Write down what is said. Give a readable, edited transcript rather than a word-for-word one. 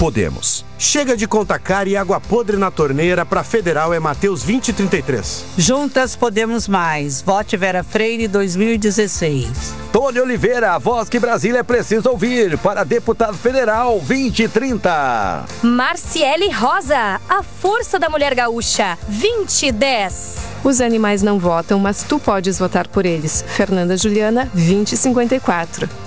Podemos. Chega de conta cara e água podre na torneira. Para Federal é Mateus 2033. Juntas podemos mais. Vote Vera Freire 2016. Tony Oliveira, a voz que Brasília precisa ouvir. Para deputado federal 2030. Marciele Rosa, a força da mulher gaúcha 2010. Os animais não votam, mas tu podes votar por eles. Fernanda Juliana 2054.